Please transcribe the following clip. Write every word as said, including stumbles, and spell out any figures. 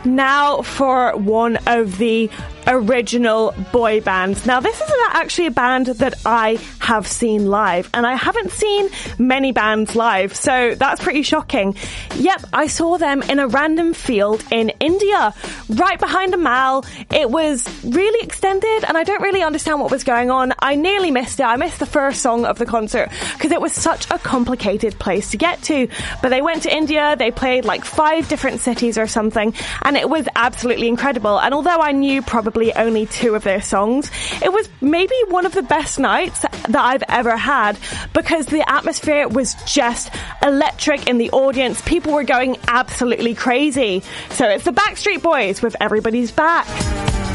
Now for one of the original boy bands. Now, this is actually a band that I have seen live, and I haven't seen many bands live, so that's pretty shocking. Yep, I saw them in a random field in India, right behind a mall. It was really extended, and I don't really understand what was going on. I nearly missed it. I missed the first song of the concert because it was such a complicated place to get to. But they went to India, they played like five different cities or something, and it was absolutely incredible. And although I knew probably only two of their songs, it was maybe one of the best nights that I've ever had because the atmosphere was just electric in the audience. People were going absolutely crazy. So it's the Backstreet Boys with Everybody's Back.